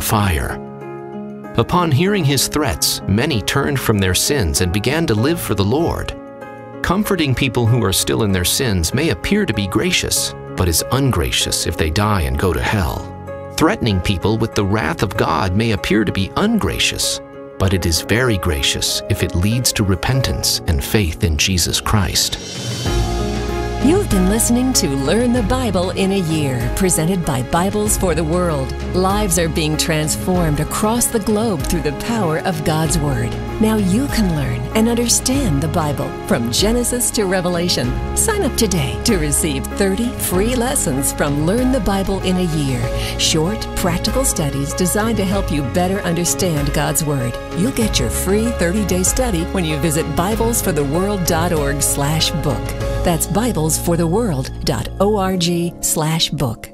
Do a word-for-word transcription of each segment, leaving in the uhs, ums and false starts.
fire. Upon hearing his threats, many turned from their sins and began to live for the Lord. Comforting people who are still in their sins may appear to be gracious, but is ungracious if they die and go to hell. Threatening people with the wrath of God may appear to be ungracious, but it is very gracious if it leads to repentance and faith in Jesus Christ. You've been listening to Learn the Bible in a Year, presented by Bibles for the World. Lives are being transformed across the globe through the power of God's Word. Now you can learn and understand the Bible from Genesis to Revelation. Sign up today to receive thirty free lessons from Learn the Bible in a Year. Short, practical studies designed to help you better understand God's Word. You'll get your free thirty-day study when you visit bibles for the world dot org slash book. That's bibles for the world dot org slash book.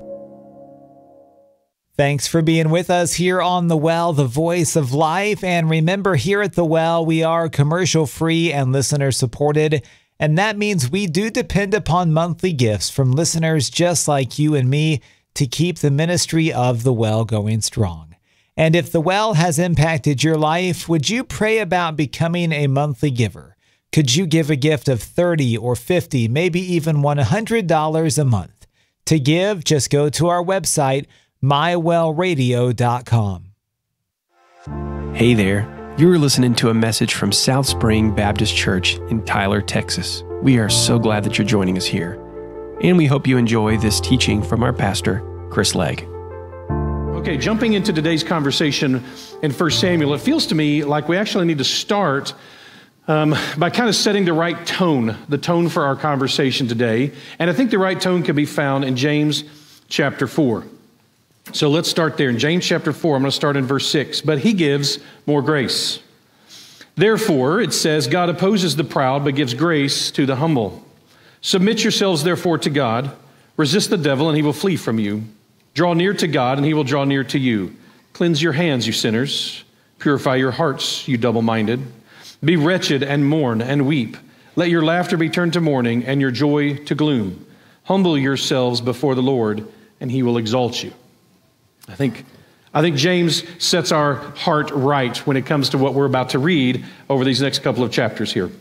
Thanks for being with us here on The Well, the voice of life. And remember, here at The Well, we are commercial-free and listener-supported. And that means we do depend upon monthly gifts from listeners just like you and me to keep the ministry of The Well going strong. And if The Well has impacted your life, would you pray about becoming a monthly giver? Could you give a gift of thirty or fifty, maybe even one hundred dollars a month? To give, just go to our website, my well radio dot com. Hey there. You're listening to a message from South Spring Baptist Church in Tyler, Texas. We are so glad that you're joining us here. And we hope you enjoy this teaching from our pastor, Chris Legg. Okay, jumping into today's conversation in First Samuel, it feels to me like we actually need to start Um, by kind of setting the right tone, the tone for our conversation today. And I think the right tone can be found in James chapter four. So let's start there. In James chapter four, I'm going to start in verse six. But he gives more grace. Therefore, it says, God opposes the proud, but gives grace to the humble. Submit yourselves, therefore, to God. Resist the devil, and he will flee from you. Draw near to God, and he will draw near to you. Cleanse your hands, you sinners. Purify your hearts, you double-minded. Be wretched and mourn and weep. Let your laughter be turned to mourning and your joy to gloom. Humble yourselves before the Lord, and he will exalt you. I think, I think James sets our heart right when it comes to what we're about to read over these next couple of chapters here.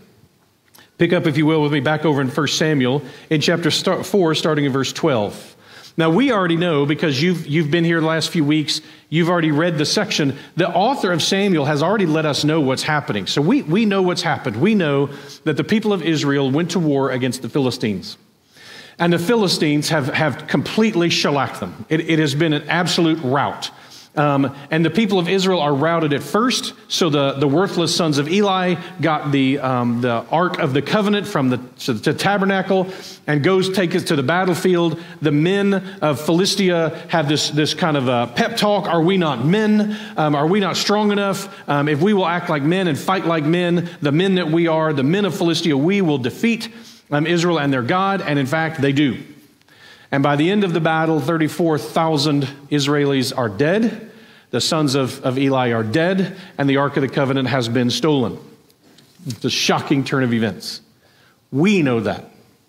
Pick up, if you will, with me back over in First Samuel in chapter four, starting in verse twelve. Now, we already know, because you've, you've been here the last few weeks, you've already read the section, the author of Samuel has already let us know what's happening. So we, we know what's happened. We know that the people of Israel went to war against the Philistines. And the Philistines have, have completely shellacked them. It, it has been an absolute rout. Um, and the people of Israel are routed at first. So the, the worthless sons of Eli got the, um, the Ark of the Covenant from the, to the tabernacle and goes take it to the battlefield. The men of Philistia have this, this kind of a pep talk. Are we not men? Um, are we not strong enough? Um, if we will act like men and fight like men, the men that we are, the men of Philistia, we will defeat um, Israel and their God. And in fact, they do. And by the end of the battle, thirty-four thousand Israelis are dead. The sons of, of Eli are dead, and the Ark of the Covenant has been stolen. It's a shocking turn of events. We know that.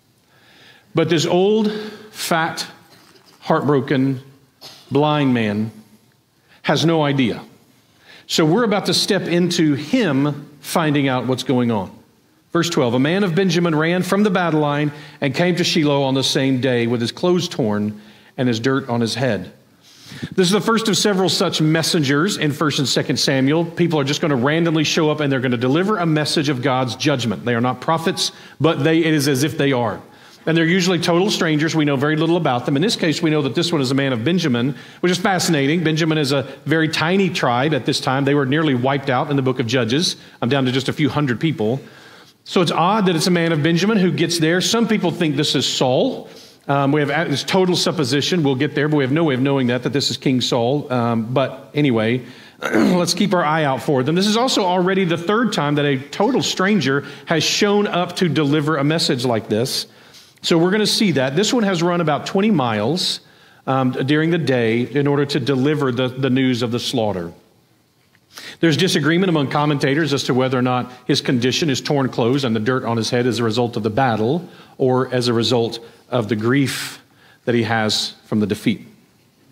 But this old, fat, heartbroken, blind man has no idea. So we're about to step into him finding out what's going on. Verse twelve, a man of Benjamin ran from the battle line and came to Shiloh on the same day with his clothes torn and his dirt on his head. This is the first of several such messengers in First and Second Samuel. People are just going to randomly show up and they're going to deliver a message of God's judgment. They are not prophets, but they, it is as if they are. And they're usually total strangers. We know very little about them. In this case, we know that this one is a man of Benjamin, which is fascinating. Benjamin is a very tiny tribe at this time. They were nearly wiped out in the book of Judges. I'm down to just a few hundred people. So it's odd that it's a man of Benjamin who gets there. Some people think this is Saul. Um, we have this total supposition. We'll get there, but we have no way of knowing that, that this is King Saul. Um, but anyway, let's keep our eye out for them. This is also already the third time that a total stranger has shown up to deliver a message like this. So we're going to see that. This one has run about twenty miles um, during the day in order to deliver the, the news of the slaughter. There's disagreement among commentators as to whether or not his condition, his torn clothes and the dirt on his head, is a result of the battle or as a result of the grief that he has from the defeat.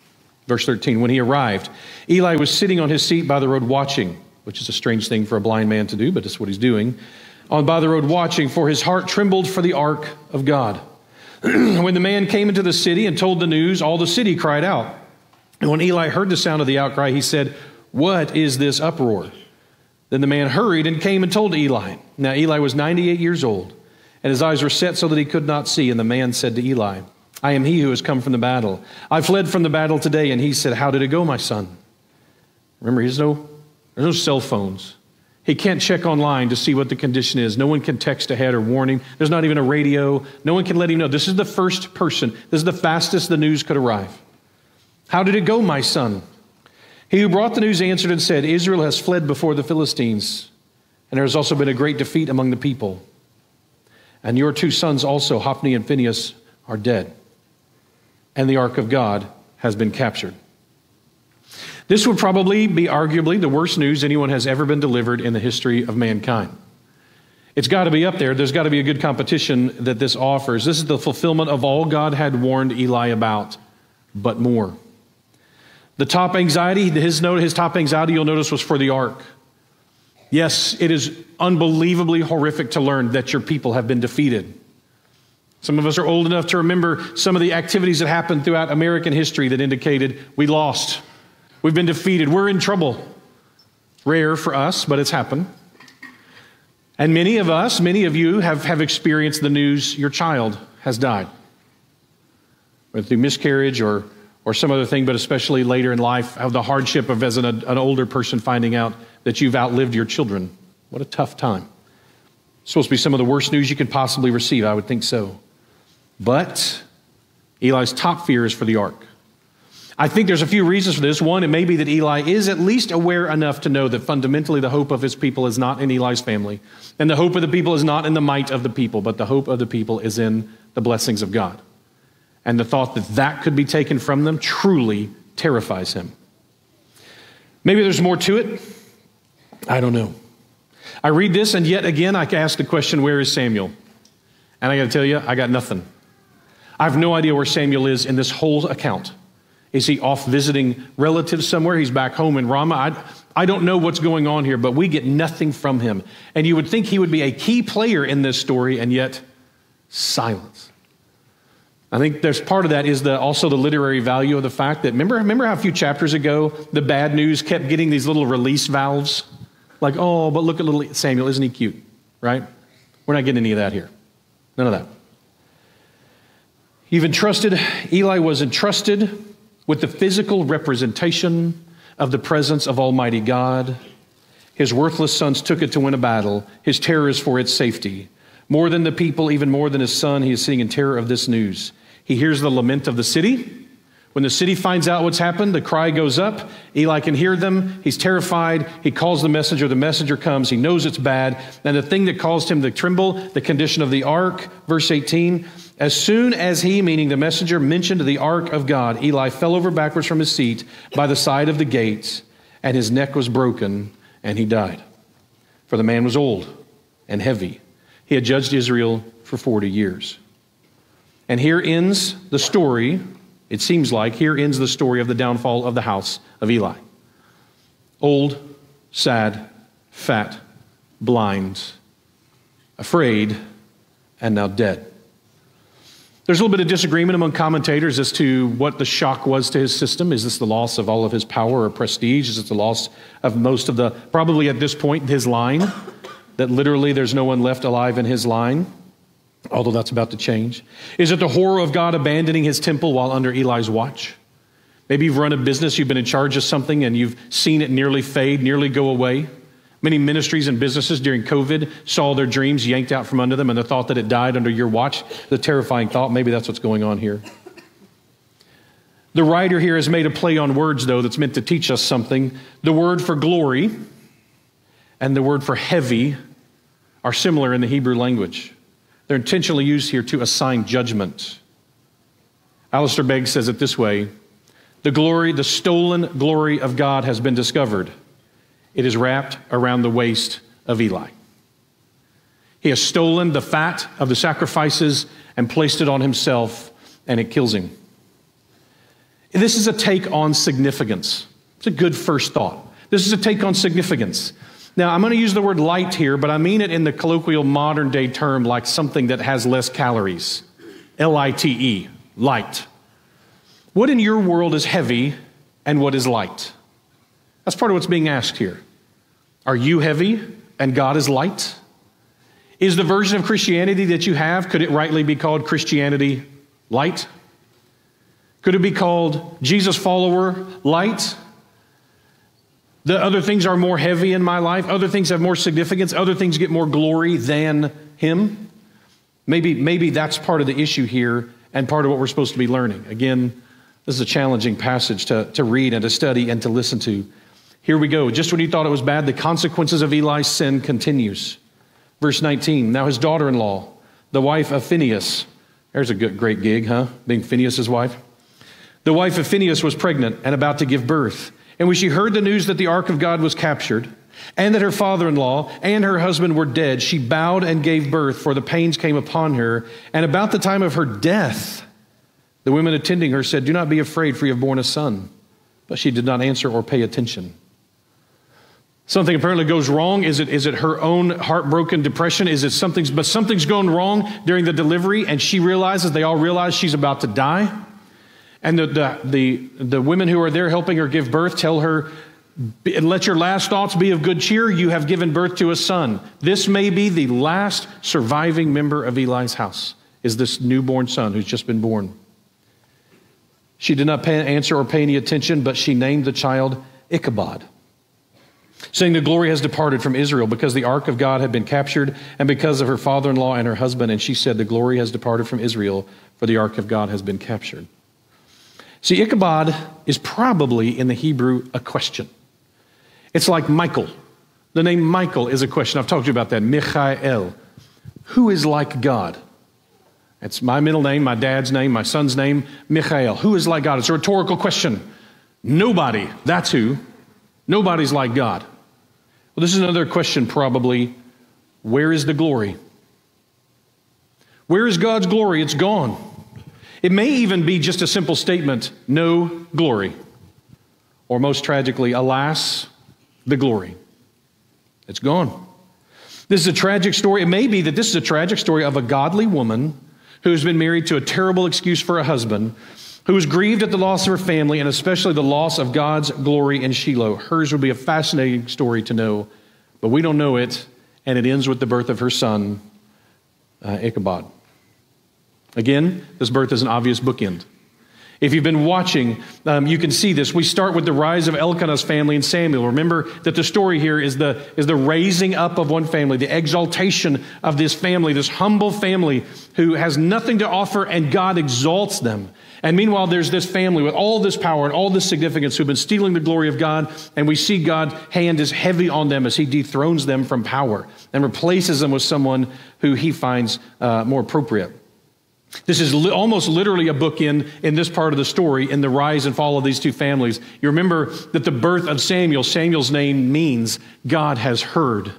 Verse thirteen, when he arrived, Eli was sitting on his seat by the road watching, which is a strange thing for a blind man to do, but it's what he's doing. On by the road watching, for his heart trembled for the ark of God. When the man came into the city and told the news, all the city cried out. And when Eli heard the sound of the outcry, he said, what is this uproar? Then the man hurried and came and told Eli. Now Eli was ninety-eight years old, and his eyes were set so that he could not see. And the man said to Eli, I am he who has come from the battle. I fled from the battle today. And he said, how did it go, my son? Remember, there's no, there's no cell phones. He can't check online to see what the condition is. No one can text ahead or warning. There's not even a radio. No one can let him know. This is the first person. This is the fastest the news could arrive. How did it go, my son? He who brought the news answered and said, Israel has fled before the Philistines, and there has also been a great defeat among the people. And your two sons also, Hophni and Phinehas, are dead, and the ark of God has been captured. This would probably be arguably the worst news anyone has ever been delivered in the history of mankind. It's got to be up there. There's got to be a good competition that this offers. This is the fulfillment of all God had warned Eli about, but more. The top anxiety, his note, his top anxiety, you'll notice, was for the ark. Yes, it is unbelievably horrific to learn that your people have been defeated. Some of us are old enough to remember some of the activities that happened throughout American history that indicated we lost. We've been defeated. We're in trouble. Rare for us, but it's happened. And many of us, many of you have, have experienced the news your child has died. Whether through miscarriage or, or some other thing, but especially later in life, have the hardship of as an, an older person finding out that you've outlived your children. What a tough time. It's supposed to be some of the worst news you could possibly receive. I would think so. But Eli's top fear is for the ark. I think there's a few reasons for this. One, it may be that Eli is at least aware enough to know that fundamentally the hope of his people is not in Eli's family. And the hope of the people is not in the might of the people, but the hope of the people is in the blessings of God. And the thought that that could be taken from them truly terrifies him. Maybe there's more to it. I don't know. I read this, and yet again, I ask the question, where is Samuel? And I got to tell you, I got nothing. I have no idea where Samuel is in this whole account. Is he off visiting relatives somewhere? He's back home in Ramah. I, I don't know what's going on here, but we get nothing from him. And you would think he would be a key player in this story, and yet silence. I think there's part of that is the also the literary value of the fact that, remember, remember how a few chapters ago, the bad news kept getting these little release valves? Like, oh, but look at little Samuel, isn't he cute, right? We're not getting any of that here. None of that. You've entrusted, Eli was entrusted with the physical representation of the presence of Almighty God. His worthless sons took it to win a battle. His terror is for its safety. More than the people, even more than his son, he is sitting in terror of this news. He hears the lament of the city. When the city finds out what's happened, the cry goes up. Eli can hear them. He's terrified. He calls the messenger. The messenger comes. He knows it's bad. And the thing that caused him to tremble, the condition of the ark, verse eighteen, as soon as he, meaning the messenger, mentioned the ark of God, Eli fell over backwards from his seat by the side of the gate, and his neck was broken, and he died. For the man was old and heavy. He had judged Israel for forty years. And here ends the story, it seems like, here ends the story of the downfall of the house of Eli. Old, sad, fat, blind, afraid, and now dead. There's a little bit of disagreement among commentators as to what the shock was to his system. Is this the loss of all of his power or prestige? Is it the loss of most of the, probably at this point, his line? That literally there's no one left alive in his line? Although that's about to change. Is it the horror of God abandoning his temple while under Eli's watch? Maybe you've run a business, you've been in charge of something, and you've seen it nearly fade, nearly go away. Many ministries and businesses during COVID saw their dreams yanked out from under them, and the thought that it died under your watch, the terrifying thought, maybe that's what's going on here. The writer here has made a play on words, though, that's meant to teach us something. The word for glory and the word for heavy are similar in the Hebrew language. They're intentionally used here to assign judgment. Alistair Begg says it this way: the glory, the stolen glory of God has been discovered. It is wrapped around the waist of Eli. He has stolen the fat of the sacrifices and placed it on himself, and it kills him. This is a take on significance. It's a good first thought. This is a take on significance. Now, I'm going to use the word light here, but I mean it in the colloquial modern day term like something that has less calories. L I T E, light. What in your world is heavy and what is light? That's part of what's being asked here. Are you heavy and God is light? Is the version of Christianity that you have, could it rightly be called Christianity light? Could it be called Jesus follower light? The other things are more heavy in my life. Other things have more significance. Other things get more glory than him. Maybe, maybe that's part of the issue here and part of what we're supposed to be learning. Again, this is a challenging passage to, to read and to study and to listen to. Here we go. Just when you thought it was bad, the consequences of Eli's sin continues. Verse nineteen, now his daughter-in-law, the wife of Phinehas. There's a good, great gig, huh? Being Phinehas' wife. The wife of Phinehas was pregnant and about to give birth. And when she heard the news that the ark of God was captured and that her father-in-law and her husband were dead, she bowed and gave birth, for the pains came upon her. And about the time of her death, the women attending her said, do not be afraid, for you have borne a son. But she did not answer or pay attention. Something apparently goes wrong. Is it, is it her own heartbroken depression? Is it something's, but something's gone wrong during the delivery, and she realizes, they all realize she's about to die. And the, the, the, the women who are there helping her give birth tell her, let your last thoughts be of good cheer. You have given birth to a son. This may be the last surviving member of Eli's house, is this newborn son who's just been born. She did not pay, answer or pay any attention, but she named the child Ichabod, saying the glory has departed from Israel because the ark of God had been captured and because of her father-in-law and her husband. And she said, the glory has departed from Israel, for the ark of God has been captured. See, Ichabod is probably in the Hebrew a question. It's like Michael. The name Michael is a question. I've talked to you about that. Michael. Who is like God? It's my middle name, my dad's name, my son's name, Michael. Who is like God? It's a rhetorical question. Nobody. That's who. Nobody's like God. Well, this is another question probably. Where is the glory? Where is God's glory? It's gone. It may even be just a simple statement, no glory. Or most tragically, alas, the glory. It's gone. This is a tragic story. It may be that this is a tragic story of a godly woman who's been married to a terrible excuse for a husband, who was grieved at the loss of her family and especially the loss of God's glory in Shiloh. Hers would be a fascinating story to know, but we don't know it, and it ends with the birth of her son, uh, Ichabod. Again, this birth is an obvious bookend. If you've been watching, um, you can see this. We start with the rise of Elkanah's family in Samuel. Remember that the story here is the, is the raising up of one family, the exaltation of this family, this humble family who has nothing to offer, and God exalts them. And meanwhile, there's this family with all this power and all this significance who've been stealing the glory of God, and we see God's hand is heavy on them as he dethrones them from power and replaces them with someone who he finds uh, more appropriate. This is li- almost literally a bookend in this part of the story, in the rise and fall of these two families. You remember that the birth of Samuel, Samuel's name means God has heard.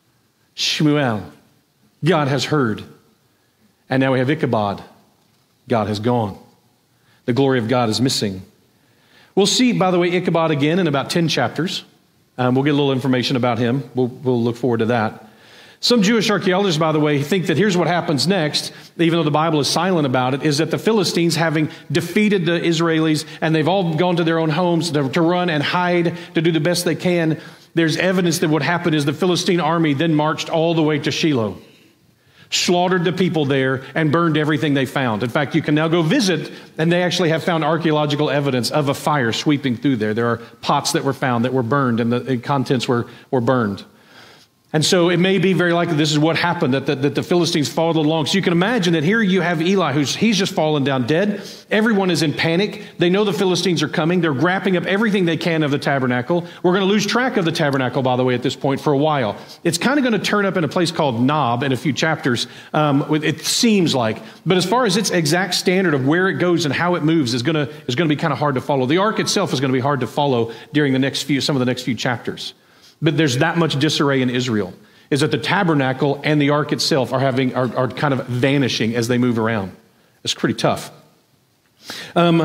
Shmuel, God has heard. And now we have Ichabod, God has gone. The glory of God is missing. We'll see, by the way, Ichabod again in about ten chapters. Um, we'll get a little information about him. We'll, we'll look forward to that. Some Jewish archaeologists, by the way, think that here's what happens next, even though the Bible is silent about it, is that the Philistines, having defeated the Israelis, and they've all gone to their own homes to, to run and hide, to do the best they can, there's evidence that what happened is the Philistine army then marched all the way to Shiloh, slaughtered the people there, and burned everything they found. In fact, you can now go visit, and they actually have found archaeological evidence of a fire sweeping through there. There are pots that were found that were burned, and the, the contents were, were burned. And so it may be very likely this is what happened, that the, that the Philistines followed along. So you can imagine that here you have Eli, who's he's just fallen down dead. Everyone is in panic. They know the Philistines are coming. They're wrapping up everything they can of the tabernacle. We're going to lose track of the tabernacle, by the way, at this point for a while. It's kind of going to turn up in a place called Nob in a few chapters, um, it seems like. But as far as its exact standard of where it goes and how it moves is going to is going to be kind of hard to follow. The ark itself is going to be hard to follow during the next few, some of the next few chapters. But there's that much disarray in Israel, is that the tabernacle and the ark itself are having are, are kind of vanishing as they move around. It's pretty tough. Um,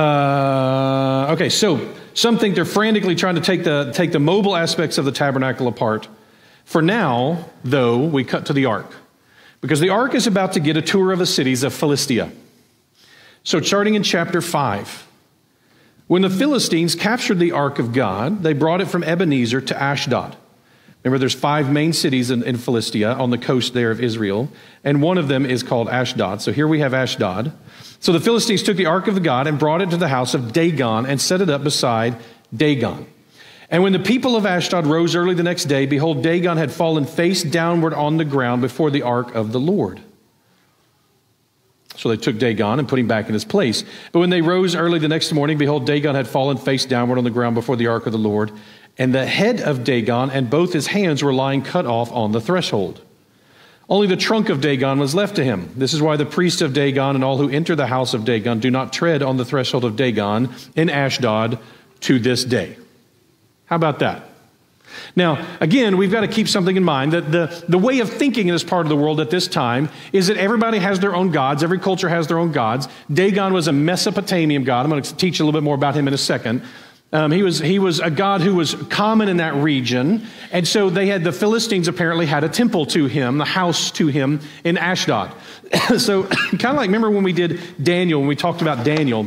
uh, okay, so some think they're frantically trying to take the, take the mobile aspects of the tabernacle apart. For now, though, we cut to the ark, because the ark is about to get a tour of the cities of Philistia. So charting in chapter five, when the Philistines captured the ark of God, they brought it from Ebenezer to Ashdod. Remember, there's five main cities in, in Philistia on the coast there of Israel, and one of them is called Ashdod. So here we have Ashdod. So the Philistines took the ark of God and brought it to the house of Dagon and set it up beside Dagon. And when the people of Ashdod rose early the next day, behold, Dagon had fallen face downward on the ground before the ark of the Lord. So they took Dagon and put him back in his place. But when they rose early the next morning, behold, Dagon had fallen face downward on the ground before the ark of the Lord. And the head of Dagon and both his hands were lying cut off on the threshold. Only the trunk of Dagon was left to him. This is why the priests of Dagon and all who enter the house of Dagon do not tread on the threshold of Dagon in Ashdod to this day. How about that? Now, again, we've got to keep something in mind that the, the way of thinking in this part of the world at this time is that everybody has their own gods. Every culture has their own gods. Dagon was a Mesopotamian god. I'm going to teach you a little bit more about him in a second. Um, he was he was a god who was common in that region. And so they had, the Philistines apparently had a temple to him, the house to him in Ashdod. So kind of like, remember when we did Daniel, when we talked about Daniel,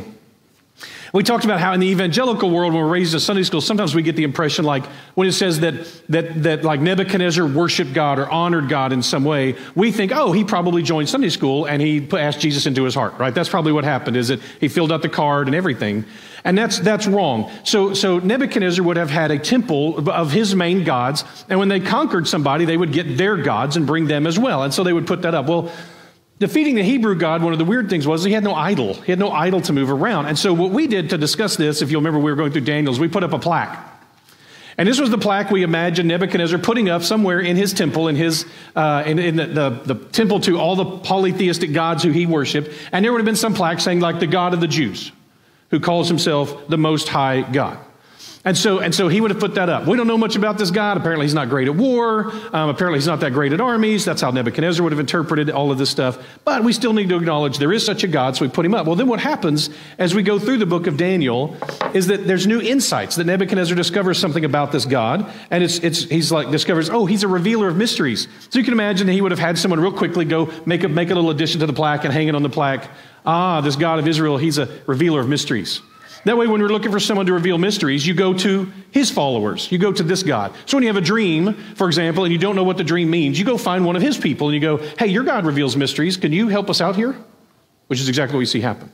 we talked about how in the evangelical world, when we're raised in Sunday school, sometimes we get the impression like when it says that that that like Nebuchadnezzar worshiped God or honored God in some way, we think, oh, he probably joined Sunday school and he put, asked Jesus into his heart, right? That's probably what happened, is that he filled out the card and everything. And that's that's wrong. So so Nebuchadnezzar would have had a temple of his main gods, and when they conquered somebody, they would get their gods and bring them as well. And so they would put that up. Well, defeating the Hebrew God, one of the weird things was he had no idol. He had no idol to move around. And so what we did to discuss this, if you'll remember, we were going through Daniel's, we put up a plaque. And this was the plaque we imagined Nebuchadnezzar putting up somewhere in his temple, in his uh, in, in the, the, the temple to all the polytheistic gods who he worshiped. And there would have been some plaque saying like the God of the Jews, who calls himself the Most High God. And so, and so he would have put that up. We don't know much about this God. Apparently he's not great at war. Um, apparently he's not that great at armies. That's how Nebuchadnezzar would have interpreted all of this stuff. But we still need to acknowledge there is such a God, so we put him up. Well, then what happens as we go through the book of Daniel is that there's new insights, that Nebuchadnezzar discovers something about this God. And it's, it's, he's like, discovers, oh, he's a revealer of mysteries. So you can imagine that he would have had someone real quickly go make a, make a little addition to the plaque and hang it on the plaque. Ah, this God of Israel, he's a revealer of mysteries. That way, when you're looking for someone to reveal mysteries, you go to his followers. You go to this God. So when you have a dream, for example, and you don't know what the dream means, you go find one of his people and you go, hey, your God reveals mysteries. Can you help us out here? Which is exactly what we see happen.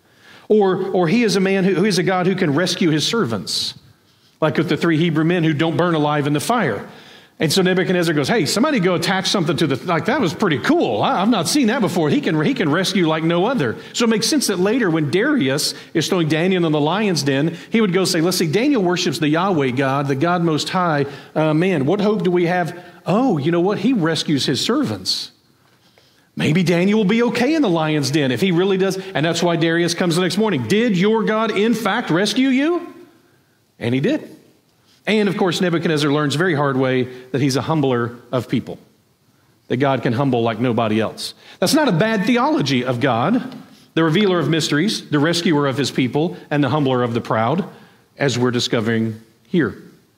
Or, or he is a man who, who is a God who can rescue his servants, like with the three Hebrew men who don't burn alive in the fire. And so Nebuchadnezzar goes, hey, somebody go attach something to the, like that was pretty cool. I, I've not seen that before. He can, he can rescue like no other. So it makes sense that later when Darius is throwing Daniel in the lion's den, he would go say, let's see, Daniel worships the Yahweh God, the God Most High. Uh, man, what hope do we have? Oh, you know what? He rescues his servants. Maybe Daniel will be okay in the lion's den if he really does. And that's why Darius comes the next morning. Did your God in fact rescue you? And he did. And, of course, Nebuchadnezzar learns very hard way that he's a humbler of people, that God can humble like nobody else. That's not a bad theology of God, the revealer of mysteries, the rescuer of his people, and the humbler of the proud, as we're discovering here.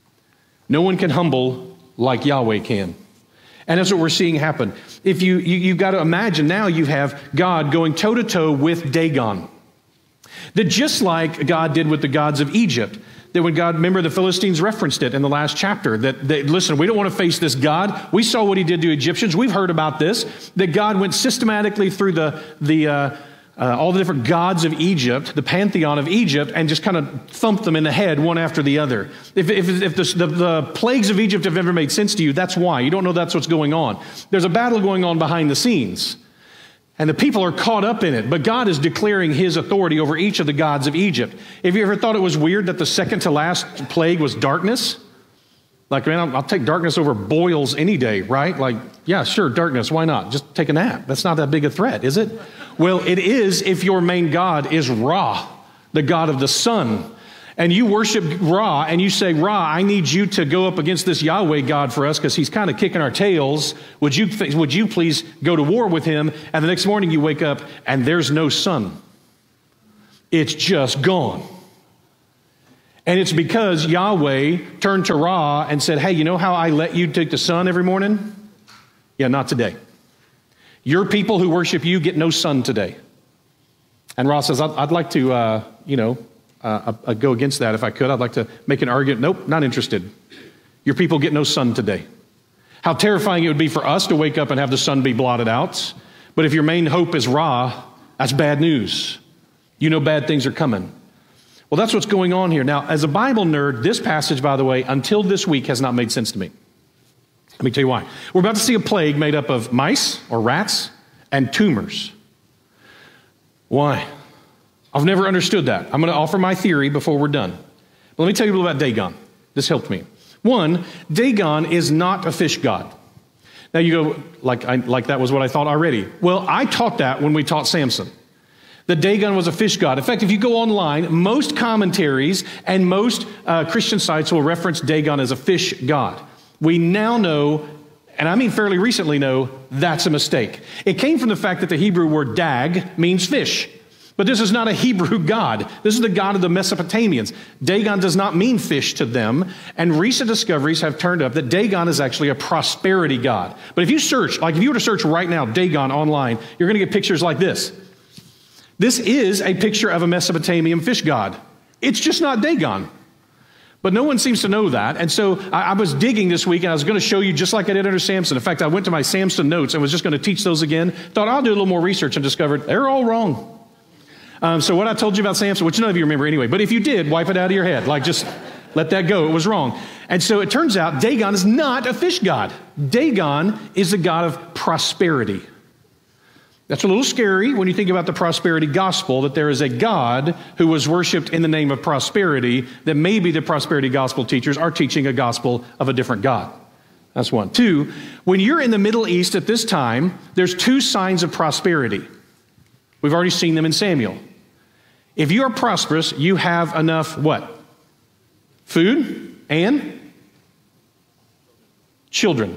No one can humble like Yahweh can. And that's what we're seeing happen. If you, you, you've got to imagine now you have God going toe-to-toe with Dagon. That just like God did with the gods of Egypt, that when God, remember the Philistines referenced it in the last chapter, that they, listen, we don't want to face this God. We saw what he did to Egyptians. We've heard about this, that God went systematically through the, the uh, uh, all the different gods of Egypt, the pantheon of Egypt, and just kind of thumped them in the head one after the other. If, if, if the, the, the plagues of Egypt have ever made sense to you, that's why. You don't know that's what's going on. There's a battle going on behind the scenes. And the people are caught up in it, but God is declaring his authority over each of the gods of Egypt. Have you ever thought it was weird that the second to last plague was darkness? Like, man, I'll, I'll take darkness over boils any day, right? Like, yeah, sure, darkness, why not? Just take a nap. That's not that big a threat, is it? Well, it is if your main God is Ra, the God of the sun. And you worship Ra, and you say, Ra, I need you to go up against this Yahweh God for us because he's kind of kicking our tails. Would you, th- would you please go to war with him? And the next morning you wake up and there's no sun. It's just gone. And it's because Yahweh turned to Ra and said, hey, you know how I let you take the sun every morning? Yeah, not today. Your people who worship you get no sun today. And Ra says, I'd, I'd like to, uh, you know, uh, uh, go against that if I could. I'd like to make an argument. Nope, not interested. Your people get no sun today. How terrifying it would be for us to wake up and have the sun be blotted out. But if your main hope is Ra, that's bad news. You know bad things are coming. Well, that's what's going on here. Now, as a Bible nerd, this passage, by the way, until this week has not made sense to me. Let me tell you why. We're about to see a plague made up of mice or rats and tumors. Why? I've never understood that. I'm going to offer my theory before we're done. But let me tell you a little about Dagon. This helped me. One, Dagon is not a fish god. Now you go, like, I, like that was what I thought already. Well, I taught that when we taught Samson. That Dagon was a fish god. In fact, if you go online, most commentaries and most uh, Christian sites will reference Dagon as a fish god. We now know, and I mean fairly recently know, that's a mistake. It came from the fact that the Hebrew word dag means fish. But this is not a Hebrew god. This is the god of the Mesopotamians. Dagon does not mean fish to them. And recent discoveries have turned up that Dagon is actually a prosperity god. But if you search, like if you were to search right now, Dagon online, you're going to get pictures like this. This is a picture of a Mesopotamian fish god. It's just not Dagon. But no one seems to know that. And so I, I was digging this week, and I was going to show you just like I did under Samson. In fact, I went to my Samson notes and was just going to teach those again. Thought I'll do a little more research and discovered they're all wrong. Um, so what I told you about Samson, which none of you remember anyway, but if you did, wipe it out of your head. Like just let that go. It was wrong. And so it turns out Dagon is not a fish god. Dagon is the god of prosperity. That's a little scary when you think about the prosperity gospel, that there is a God who was worshiped in the name of prosperity, that maybe the prosperity gospel teachers are teaching a gospel of a different God. That's one. Two, when you're in the Middle East at this time, there's two signs of prosperity. We've already seen them in Samuel. If you are prosperous, you have enough what? Food and children.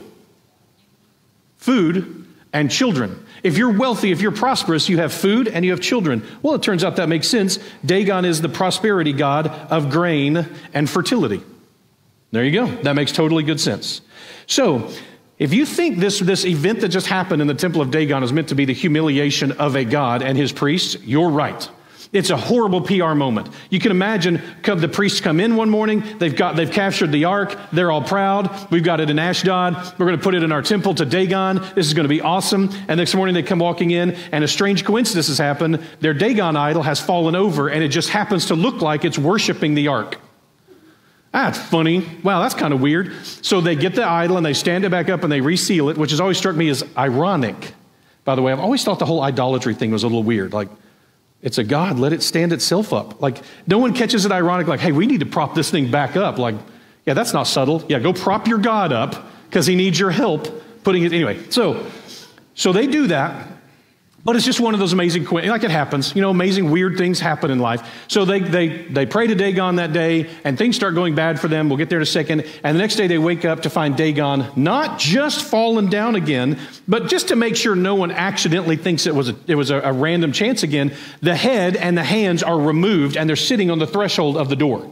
Food and children. If you're wealthy, if you're prosperous, you have food and you have children. Well, it turns out that makes sense. Dagon is the prosperity god of grain and fertility. There you go. That makes totally good sense. So, if you think this, this event that just happened in the temple of Dagon is meant to be the humiliation of a god and his priests, you're right. It's a horrible P R moment. You can imagine come, the priests come in one morning, they've got they've captured the ark, they're all proud, we've got it in Ashdod, we're going to put it in our temple to Dagon, this is going to be awesome. And next morning they come walking in, and a strange coincidence has happened. Their Dagon idol has fallen over, and it just happens to look like it's worshiping the ark. That's funny. Wow, that's kind of weird. So they get the idol and they stand it back up and they reseal it, which has always struck me as ironic. By the way, I've always thought the whole idolatry thing was a little weird. Like, it's a god, let it stand itself up. Like, no one catches it ironic, like, hey, we need to prop this thing back up. Like, yeah, that's not subtle. Yeah, go prop your god up because he needs your help putting it. Anyway, so, so they do that. But it's just one of those amazing, like it happens, you know, amazing weird things happen in life. So they, they, they pray to Dagon that day, and things start going bad for them. We'll get there in a second. And the next day they wake up to find Dagon not just fallen down again, but just to make sure no one accidentally thinks it was a, it was a, a random chance again, the head and the hands are removed, and they're sitting on the threshold of the door.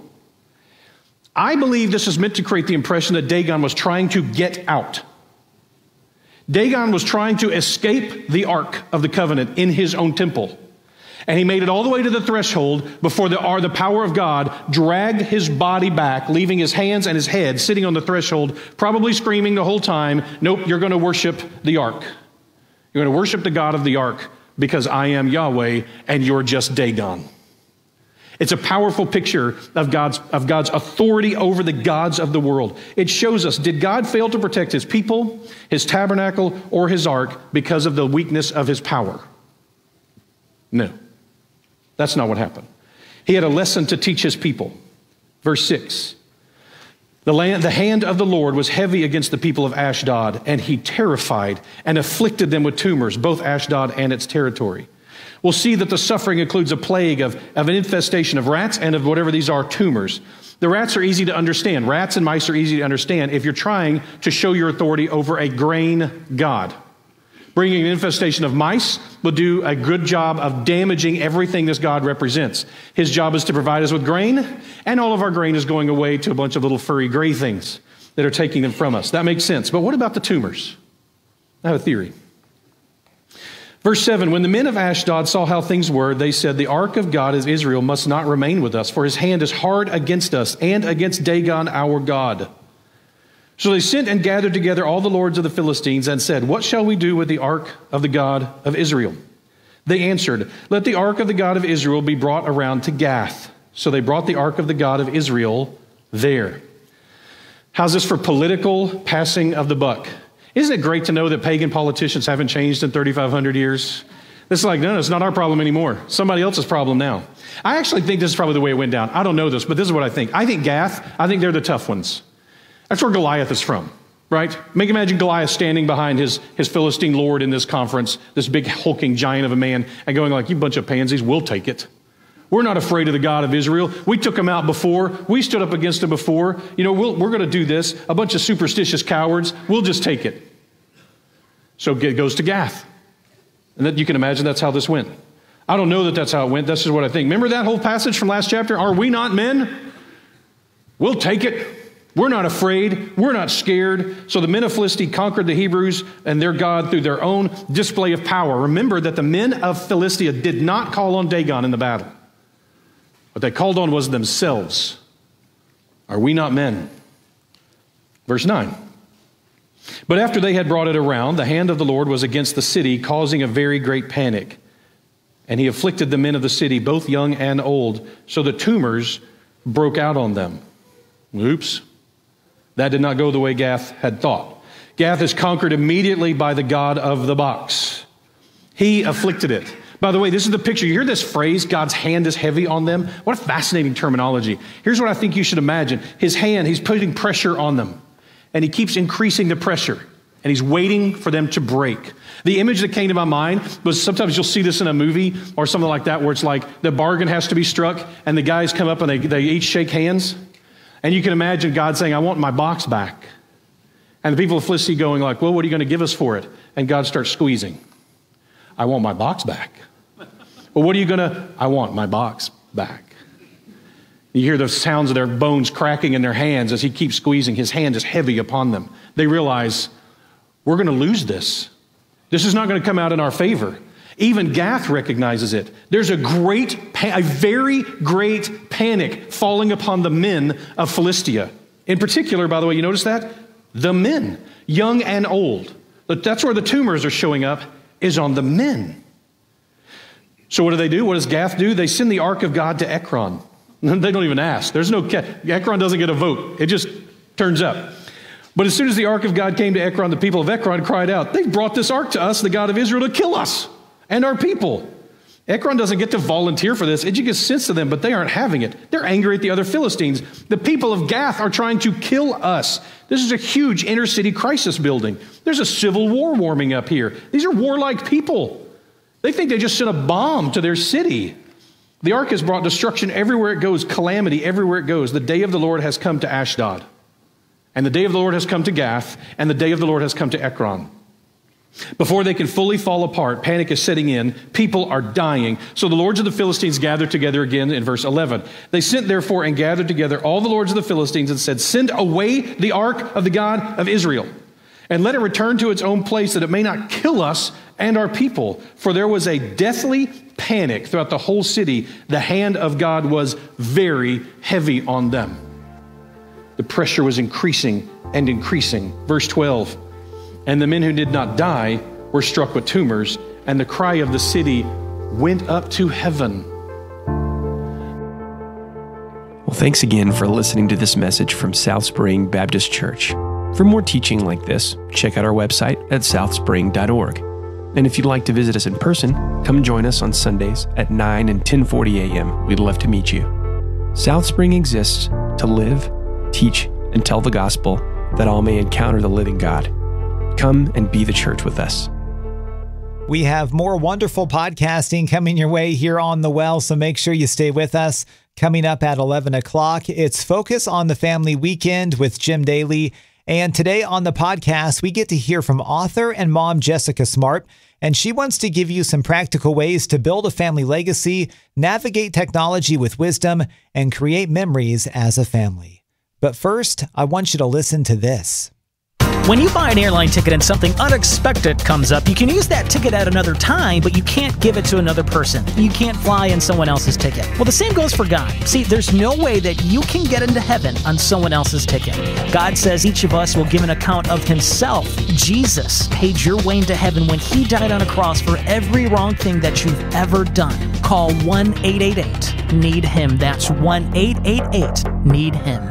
I believe this is meant to create the impression that Dagon was trying to get out. Dagon was trying to escape the Ark of the Covenant in his own temple. And he made it all the way to the threshold before the, or the power of God dragged his body back, leaving his hands and his head sitting on the threshold, probably screaming the whole time, nope, you're going to worship the Ark. You're going to worship the God of the Ark because I am Yahweh and you're just Dagon. It's a powerful picture of God's, of God's authority over the gods of the world. It shows us, did God fail to protect his people, his tabernacle, or his ark because of the weakness of his power? No, that's not what happened. He had a lesson to teach his people. Verse six, the, land, the hand of the Lord was heavy against the people of Ashdod, and he terrified and afflicted them with tumors, both Ashdod and its territory. We'll see that the suffering includes a plague of, of an infestation of rats and of whatever these are, tumors. The rats are easy to understand. Rats and mice are easy to understand if you're trying to show your authority over a grain god. Bringing an infestation of mice will do a good job of damaging everything this God represents. His job is to provide us with grain, and all of our grain is going away to a bunch of little furry gray things that are taking them from us. That makes sense. But what about the tumors? I have a theory. Verse seven, when the men of Ashdod saw how things were, they said, the ark of God of Israel must not remain with us, for his hand is hard against us and against Dagon our God. So they sent and gathered together all the lords of the Philistines and said, what shall we do with the ark of the God of Israel? They answered, let the ark of the God of Israel be brought around to Gath. So they brought the ark of the God of Israel there. How's this for political passing of the buck? Isn't it great to know that pagan politicians haven't changed in thirty-five hundred years? This is like, no, no, it's not our problem anymore. Somebody else's problem now. I actually think this is probably the way it went down. I don't know this, but this is what I think. I think Gath, I think they're the tough ones. That's where Goliath is from, right? Make imagine Goliath standing behind his, his Philistine lord in this conference, this big hulking giant of a man, and going like, you bunch of pansies, we'll take it. We're not afraid of the God of Israel. We took him out before. We stood up against him before. You know, we'll, we're going to do this. A bunch of superstitious cowards. We'll just take it. So it goes to Gath. And that, you can imagine that's how this went. I don't know that that's how it went. That's just what I think. Remember that whole passage from last chapter? Are we not men? We'll take it. We're not afraid. We're not scared. So the men of Philistia conquered the Hebrews and their God through their own display of power. Remember that the men of Philistia did not call on Dagon in the battle. What they called on was themselves. Are we not men? Verse nine. But after they had brought it around, the hand of the Lord was against the city, causing a very great panic. And he afflicted the men of the city, both young and old, so the tumors broke out on them. Oops. That did not go the way Gath had thought. Gath is conquered immediately by the God of the box. He afflicted it. By the way, this is the picture. You hear this phrase, God's hand is heavy on them? What a fascinating terminology. Here's what I think you should imagine. His hand, he's putting pressure on them. And he keeps increasing the pressure. And he's waiting for them to break. The image that came to my mind was sometimes you'll see this in a movie or something like that where it's like the bargain has to be struck and the guys come up and they, they each shake hands. And you can imagine God saying, I want my box back. And the people of Philistia going like, well, what are you going to give us for it? And God starts squeezing. I want my box back. Well, what are you going to? I want my box back. You hear the sounds of their bones cracking in their hands as he keeps squeezing. His hand is heavy upon them. They realize, we're going to lose this. This is not going to come out in our favor. Even Gath recognizes it. There's a great, a very great panic falling upon the men of Philistia. In particular, by the way, you notice that? The men, young and old. But that's where the tumors are showing up, is on the men. So what do they do? What does Gath do? They send the ark of God to Ekron. They don't even ask. There's no, Ekron doesn't get a vote. It just turns up. But as soon as the ark of God came to Ekron, the people of Ekron cried out, they brought this ark to us, the God of Israel, to kill us and our people. Ekron doesn't get to volunteer for this. It just gets sense to them, but they aren't having it. They're angry at the other Philistines. The people of Gath are trying to kill us. This is a huge inner city crisis building. There's a civil war warming up here. These are warlike people. They think they just sent a bomb to their city. The ark has brought destruction everywhere it goes, calamity everywhere it goes. The day of the Lord has come to Ashdod. And the day of the Lord has come to Gath. And the day of the Lord has come to Ekron. Before they can fully fall apart, panic is setting in. People are dying. So the lords of the Philistines gathered together again in verse eleven. They sent therefore and gathered together all the lords of the Philistines and said, send away the ark of the God of Israel, and let it return to its own place, that it may not kill us and our people. For there was a deathly panic throughout the whole city. The hand of God was very heavy on them. The pressure was increasing and increasing. Verse twelve. And the men who did not die were struck with tumors, and the cry of the city went up to heaven. Well, thanks again for listening to this message from South Spring Baptist Church. For more teaching like this, check out our website at south spring dot org. And if you'd like to visit us in person, come join us on Sundays at nine and ten forty a.m. We'd love to meet you. South Spring exists to live, teach, and tell the gospel that all may encounter the living God. Come and be the church with us. We have more wonderful podcasting coming your way here on The Well, so make sure you stay with us. Coming up at eleven o'clock, it's Focus on the Family Weekend with Jim Daly. And today on the podcast, we get to hear from author and mom Jessica Smart, and she wants to give you some practical ways to build a family legacy, navigate technology with wisdom, and create memories as a family. But first, I want you to listen to this. When you buy an airline ticket and something unexpected comes up, you can use that ticket at another time, but you can't give it to another person. You can't fly in someone else's ticket. Well, the same goes for God. See, there's no way that you can get into heaven on someone else's ticket. God says each of us will give an account of himself. Jesus paid your way into heaven when he died on a cross for every wrong thing that you've ever done. Call one eight eight eight, need him. That's one eight eight eight, need him.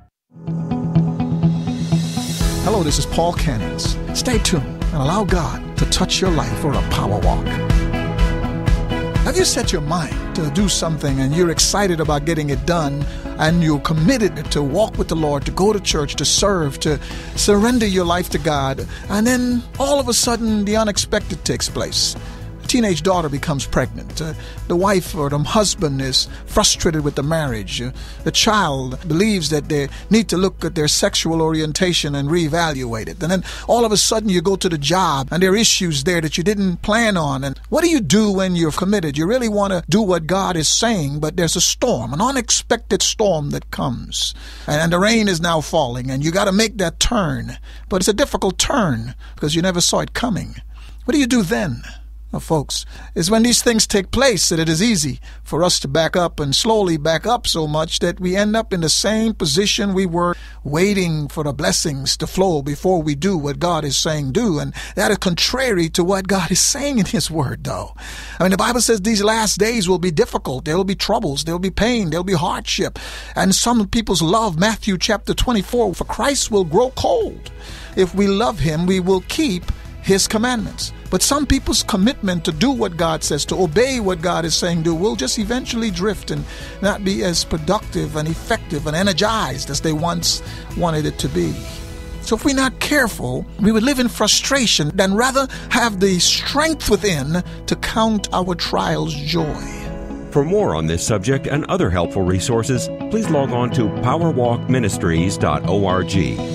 Hello, this is Paul Cannons. Stay tuned and allow God to touch your life for a power walk. Have you set your mind to do something and you're excited about getting it done and you're committed to walk with the Lord, to go to church, to serve, to surrender your life to God, and then all of a sudden the unexpected takes place? Teenage daughter becomes pregnant. Uh, the wife or the husband is frustrated with the marriage. Uh, the child believes that they need to look at their sexual orientation and reevaluate it. And then all of a sudden you go to the job and there are issues there that you didn't plan on. And what do you do when you're committed? You really want to do what God is saying, but there's a storm, an unexpected storm that comes. And, and the rain is now falling and you got to make that turn. But it's a difficult turn because you never saw it coming. What do you do then? Well, folks, it's when these things take place that it is easy for us to back up and slowly back up so much that we end up in the same position we were, waiting for the blessings to flow before we do what God is saying do. And that is contrary to what God is saying in his word, though. I mean, the Bible says these last days will be difficult. There will be troubles. There will be pain. There will be hardship. And some people's love, Matthew chapter twenty-four, for Christ will grow cold. If we love him, we will keep his commandments. But some people's commitment to do what God says, to obey what God is saying do, will just eventually drift and not be as productive and effective and energized as they once wanted it to be. So if we're not careful, we would live in frustration than rather have the strength within to count our trials joy. For more on this subject and other helpful resources, please log on to power walk ministries dot org.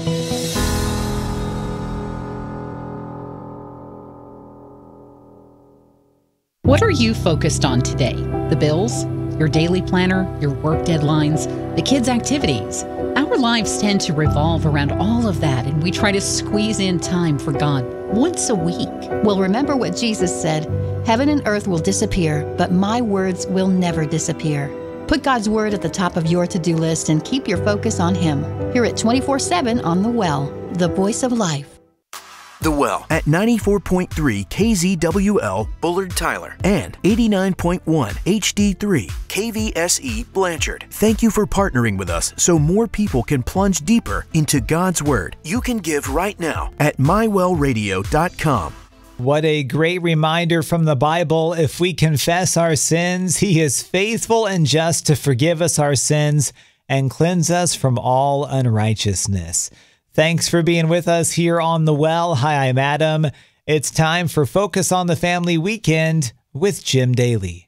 What are you focused on today? The bills, your daily planner, your work deadlines, the kids' activities. Our lives tend to revolve around all of that, and we try to squeeze in time for God once a week. Well, remember what Jesus said, heaven and earth will disappear, but my words will never disappear. Put God's word at the top of your to-do list and keep your focus on him. Hear it twenty-four seven on The Well, the voice of life. The Well at ninety-four point three K Z W L Bullard Tyler and eighty-nine point one H D three K V S E Blanchard. Thank you for partnering with us so more people can plunge deeper into God's Word. You can give right now at my well radio dot com. What a great reminder from the Bible. If we confess our sins, he is faithful and just to forgive us our sins and cleanse us from all unrighteousness. Thanks for being with us here on The Well. Hi, I'm Adam. It's time for Focus on the Family Weekend with Jim Daly.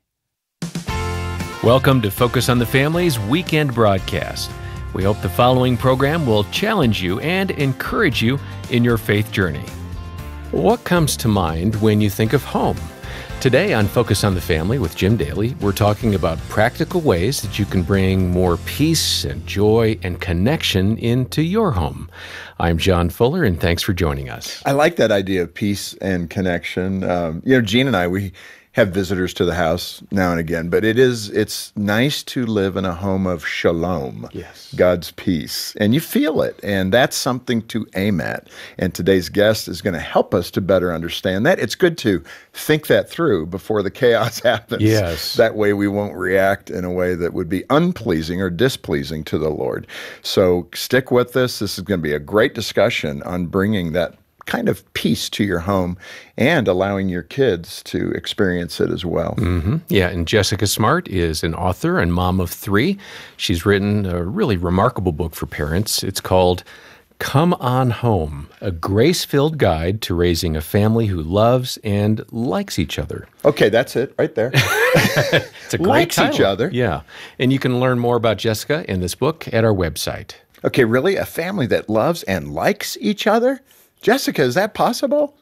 Welcome to Focus on the Family's weekend broadcast. We hope the following program will challenge you and encourage you in your faith journey. What comes to mind when you think of home? Today on Focus on the Family with Jim Daly, we're talking about practical ways that you can bring more peace and joy and connection into your home. I'm John Fuller, and thanks for joining us. I like that idea of peace and connection. Um, you know, Jean and I, we have visitors to the house now and again, but it is, it's nice to live in a home of shalom, yes, God's peace, and you feel it, and that's something to aim at. And today's guest is going to help us to better understand that. It's good to think that through before the chaos happens. Yes. That way we won't react in a way that would be unpleasing or displeasing to the Lord. So stick with us. This is going to be a great discussion on bringing that kind of peace to your home and allowing your kids to experience it as well. Mm-hmm. Yeah, and Jessica Smart is an author and mom of three. She's written a really remarkable book for parents. It's called Come On Home, a grace-filled guide to raising a family who loves and likes each other. Okay, that's it right there. It's a great Likes title. each other. Yeah, and you can learn more about Jessica in this book at our website. Okay, really? A family that loves and likes each other? Jessica, is that possible?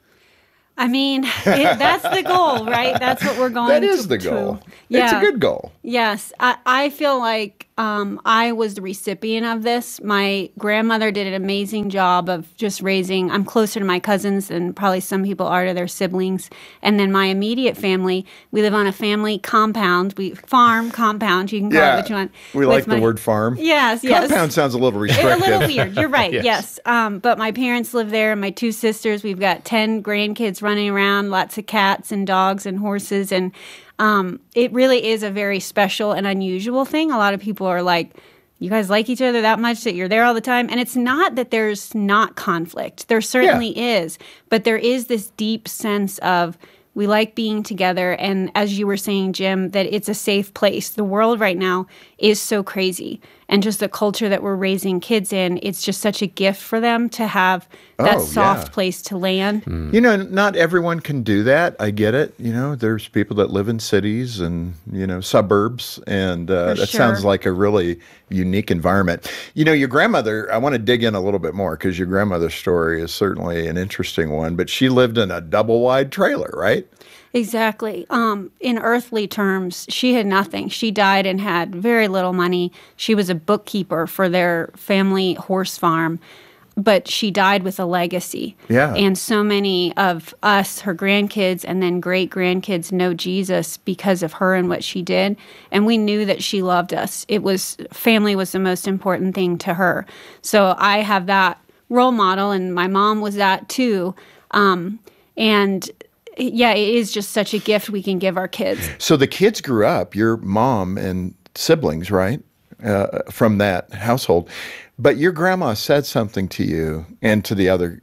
I mean, it, that's the goal, right? That's what we're going to. That is the goal. To. Yeah. It's a good goal. Yes. I, I feel like um, I was the recipient of this. My grandmother did an amazing job of just raising, I'm closer to my cousins than probably some people are to their siblings. And then my immediate family, we live on a family compound. We farm compound. You can call yeah, it what you want. We like my, the word farm. Yes, yes. Compound sounds a little restrictive. A little weird. You're right. yes. yes. Um, but my parents live there. My two sisters. We've got ten grandkids running around, lots of cats and dogs and horses. And um, it really is a very special and unusual thing. A lot of people are like, you guys like each other that much that you're there all the time? And it's not that there's not conflict. There certainly yeah. is. But there is this deep sense of we like being together. And as you were saying, Jim, that it's a safe place. The world right now is so crazy. And just the culture that we're raising kids in, it's just such a gift for them to have that oh, soft yeah. place to land. Mm. You know, not everyone can do that. I get it. You know, there's people that live in cities and, you know, suburbs. And uh, that sure. sounds like a really unique environment. You know, your grandmother, I want to dig in a little bit more because your grandmother's story is certainly an interesting one. But she lived in a double-wide trailer, right? Exactly. Um, in earthly terms, she had nothing. She died and had very little money. She was a bookkeeper for their family horse farm, but she died with a legacy. Yeah. And so many of us, her grandkids and then great-grandkids, know Jesus because of her and what she did. And we knew that she loved us. It was family was the most important thing to her. So I have that role model, and my mom was that too. Um, and yeah, it is just such a gift we can give our kids. So the kids grew up, your mom and siblings, right, uh, from that household. But your grandma said something to you and to the other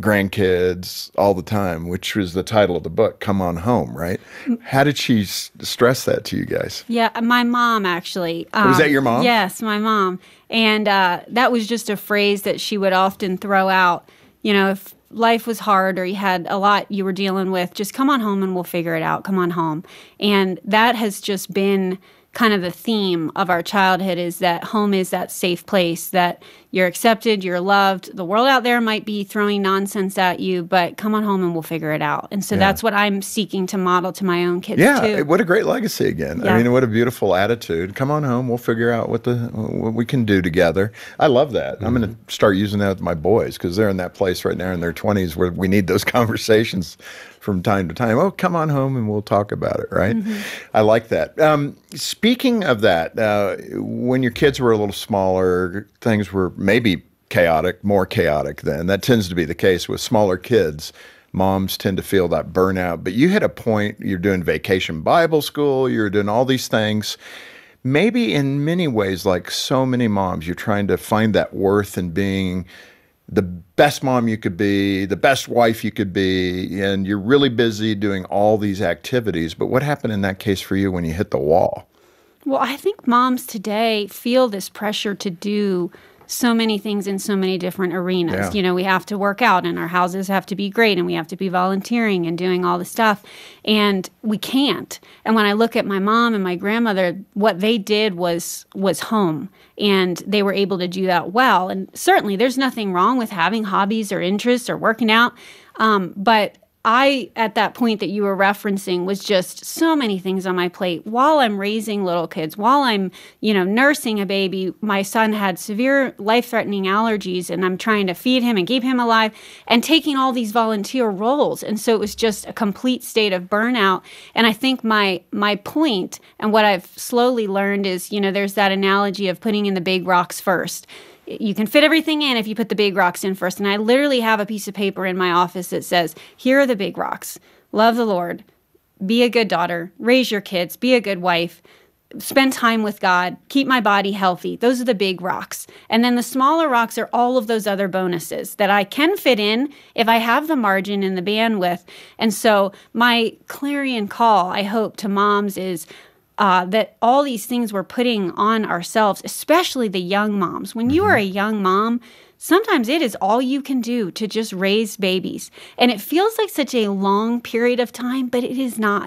grandkids all the time, which was the title of the book, Come On Home, right? How did she s- stress that to you guys? Yeah, my mom, actually. Um, was that your mom? Yes, my mom. And uh, that was just a phrase that she would often throw out. You know, if life was hard or you had a lot you were dealing with, just come on home and we'll figure it out. Come on home. And that has just been kind of the theme of our childhood, is that home is that safe place, that you're accepted, you're loved. The world out there might be throwing nonsense at you, but come on home and we'll figure it out. And so yeah. that's what I'm seeking to model to my own kids yeah, too. Yeah, what a great legacy again. Yeah. I mean, what a beautiful attitude. Come on home, we'll figure out what the what we can do together. I love that. Mm-hmm. I'm going to start using that with my boys because they're in that place right now in their twenties where we need those conversations from time to time. Oh, come on home and we'll talk about it, right? Mm-hmm. I like that. Um, speaking of that, uh, when your kids were a little smaller, things were maybe chaotic, more chaotic then. That tends to be the case with smaller kids. Moms tend to feel that burnout. But you hit a point, you're doing vacation Bible school, you're doing all these things. Maybe in many ways, like so many moms, you're trying to find that worth in being the best mom you could be, the best wife you could be, and you're really busy doing all these activities. But what happened in that case for you when you hit the wall? Well, I think moms today feel this pressure to do so many things in so many different arenas. Yeah. You know, we have to work out and our houses have to be great and we have to be volunteering and doing all the stuff. And we can't. And when I look at my mom and my grandmother, what they did was was home. And they were able to do that well. And certainly there's nothing wrong with having hobbies or interests or working out. Um, but I, at that point that you were referencing, was just so many things on my plate while I'm raising little kids, while I'm, you know, nursing a baby. My son had severe life-threatening allergies, and I'm trying to feed him and keep him alive and taking all these volunteer roles. And so it was just a complete state of burnout. And I think my my point and what I've slowly learned is, you know, there's that analogy of putting in the big rocks first. You can fit everything in if you put the big rocks in first. And I literally have a piece of paper in my office that says, here are the big rocks. Love the Lord. Be a good daughter. Raise your kids. Be a good wife. Spend time with God. Keep my body healthy. Those are the big rocks. And then the smaller rocks are all of those other bonuses that I can fit in if I have the margin and the bandwidth. And so my clarion call, I hope, to moms is, Uh, that all these things we're putting on ourselves, especially the young moms. When you are a young mom, sometimes it is all you can do to just raise babies. And it feels like such a long period of time, but it is not.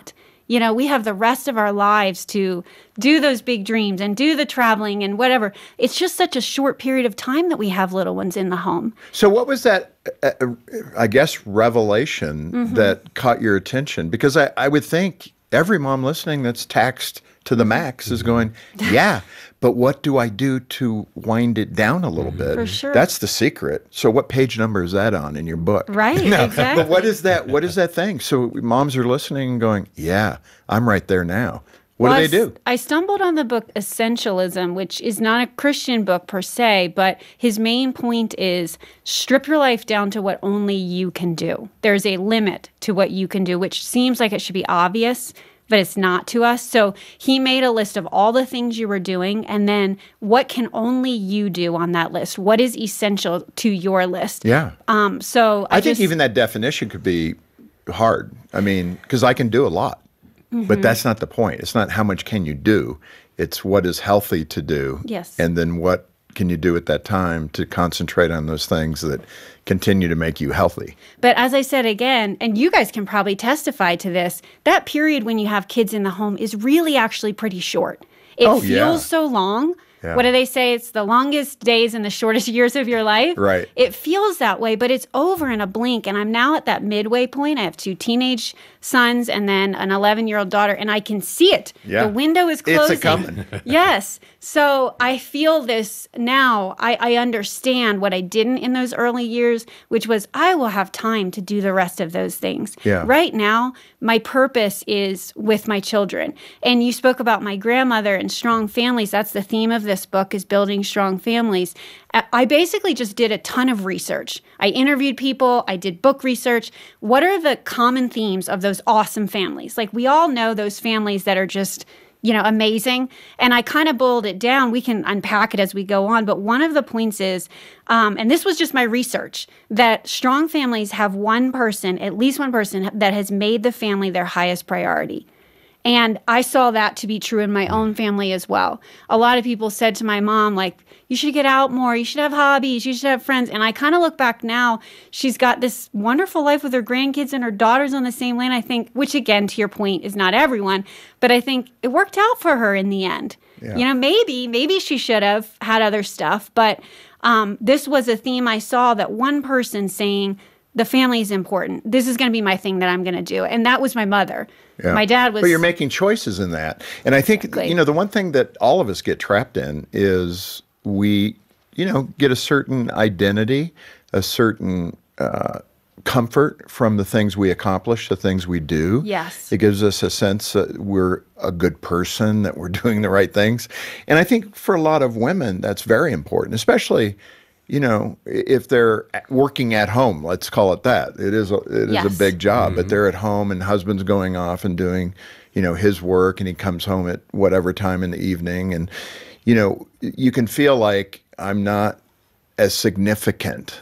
You know, we have the rest of our lives to do those big dreams and do the traveling and whatever. It's just such a short period of time that we have little ones in the home. So what was that, uh, I guess, revelation mm-hmm. that caught your attention? Because I, I would think every mom listening that's taxed to the max is going, yeah, but what do I do to wind it down a little bit? For sure. That's the secret. So what page number is that on in your book? Right, no, exactly. But what is that? What is that thing? So moms are listening and going, yeah, I'm right there now. What well, do they do? I stumbled on the book Essentialism, which is not a Christian book per se, but his main point is strip your life down to what only you can do. There's a limit to what you can do, which seems like it should be obvious, but it's not to us. So he made a list of all the things you were doing, and then what can only you do on that list? What is essential to your list? Yeah. Um. So I, I think just, even that definition could be hard. I mean, because I can do a lot, mm-hmm. but that's not the point. It's not how much can you do. It's what is healthy to do. Yes. And then what can you do at that time to concentrate on those things that continue to make you healthy? But as I said again, and you guys can probably testify to this, that period when you have kids in the home is really actually pretty short. It oh, feels yeah. so long. Yeah. What do they say? It's the longest days and the shortest years of your life. Right. It feels that way, but it's over in a blink. And I'm now at that midway point. I have two teenage sons and then an eleven-year-old daughter, and I can see it. Yeah. The window is closing. It's a coming. Yes. So I feel this now. I, I understand what I didn't in those early years, which was I will have time to do the rest of those things. Yeah. Right now, my purpose is with my children. And you spoke about my grandmother and strong families. That's the theme of this book, is building strong families. I basically just did a ton of research. I interviewed people. I did book research. What are the common themes of those awesome families? Like, we all know those families that are just, you know, amazing. And I kind of boiled it down. We can unpack it as we go on. But one of the points is, um, and this was just my research, that strong families have one person, at least one person, that has made the family their highest priority. And I saw that to be true in my own family as well. A lot of people said to my mom, like, you should get out more. You should have hobbies. You should have friends. And I kind of look back now, she's got this wonderful life with her grandkids and her daughters on the same lane, I think, which again, to your point, is not everyone. But I think it worked out for her in the end. Yeah. You know, maybe, maybe she should have had other stuff. But um, this was a theme I saw, that one person saying, the family is important. This is going to be my thing that I'm going to do. And that was my mother. Yeah. My dad was... But you're making choices in that. And I think, exactly. you know, the one thing that all of us get trapped in is we, you know, get a certain identity, a certain uh, comfort from the things we accomplish, the things we do. Yes. It gives us a sense that we're a good person, that we're doing the right things. And I think for a lot of women, that's very important, especially... You know, if they're working at home, let's call it that. It is a, it is yes. a big job, mm-hmm. but they're at home and husband's going off and doing, you know, his work, and he comes home at whatever time in the evening. And, you know, you can feel like I'm not as significant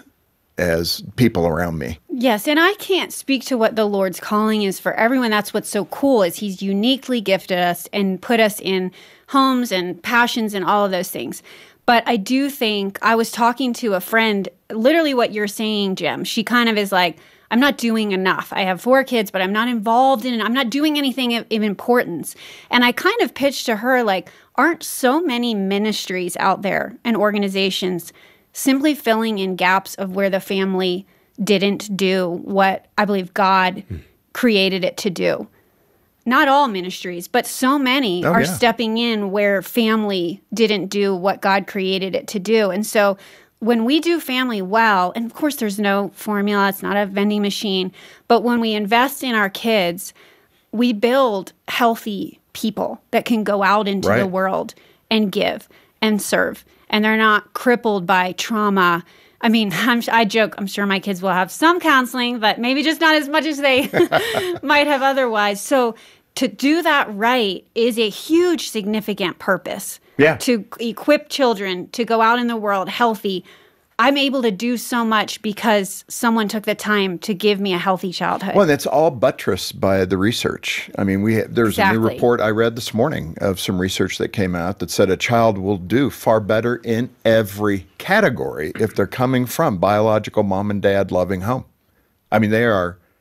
as people around me. Yes, and I can't speak to what the Lord's calling is for everyone. That's what's so cool, is he's uniquely gifted us and put us in homes and passions and all of those things. But I do think, I was talking to a friend, literally what you're saying, Jim. She kind of is like, I'm not doing enough. I have four kids, but I'm not involved in it. I'm not doing anything of, of importance. And I kind of pitched to her, like, aren't so many ministries out there and organizations simply filling in gaps of where the family didn't do what I believe God hmm. created it to do? Not all ministries, but so many oh, are yeah. stepping in where family didn't do what God created it to do. And so when we do family well, and of course there's no formula, it's not a vending machine, but when we invest in our kids, we build healthy people that can go out into right. the world and give and serve. And they're not crippled by trauma. I mean, I'm, I joke, I'm sure my kids will have some counseling, but maybe just not as much as they might have otherwise. So to do that right is a huge, significant purpose. Yeah. To equip children to go out in the world healthy. I'm able to do so much because someone took the time to give me a healthy childhood. Well, that's all buttressed by the research. I mean, we have, there's exactly. a new report I read this morning of some research that came out that said a child will do far better in every category if they're coming from biological mom and dad loving home. I mean, they are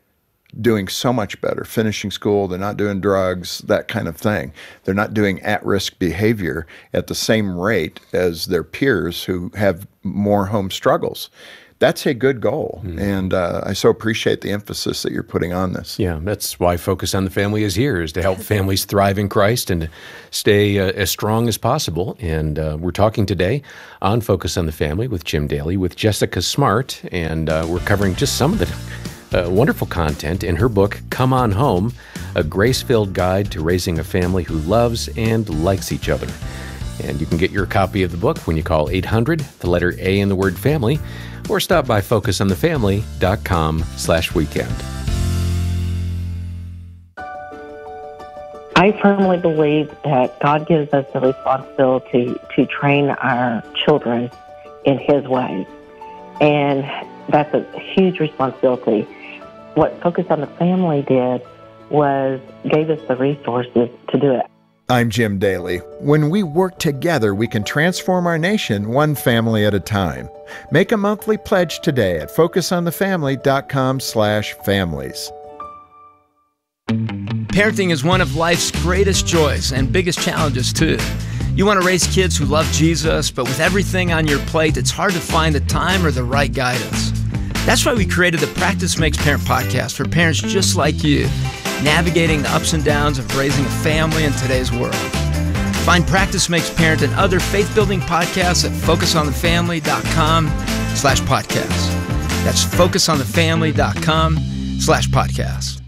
doing so much better, finishing school, they're not doing drugs, that kind of thing. They're not doing at-risk behavior at the same rate as their peers who have more home struggles. That's a good goal, mm-hmm. and uh, I so appreciate the emphasis that you're putting on this. Yeah, that's why Focus on the Family is here, is to help families thrive in Christ and stay uh, as strong as possible. And uh, we're talking today on Focus on the Family with Jim Daly, with Jessica Smart, and uh, we're covering just some of the uh, wonderful content in her book, Come On Home, a grace-filled guide to raising a family who loves and likes each other. And you can get your copy of the book when you call eight hundred, the letter A in the word family, or stop by focus on the family dot com slash weekend. I firmly believe that God gives us the responsibility to train our children in His ways. And that's a huge responsibility. What Focus on the Family did was gave us the resources to do it. I'm Jim Daly. When we work together, we can transform our nation one family at a time. Make a monthly pledge today at focus on the family dot com slash families. Parenting is one of life's greatest joys and biggest challenges, too. You want to raise kids who love Jesus, but with everything on your plate, it's hard to find the time or the right guidance. That's why we created the Practice Makes Parent podcast for parents just like you, navigating the ups and downs of raising a family in today's world. Find Practice Makes Parent and other faith-building podcasts at focus on the family dot com slash podcast. That's focus on the family dot com slash podcast.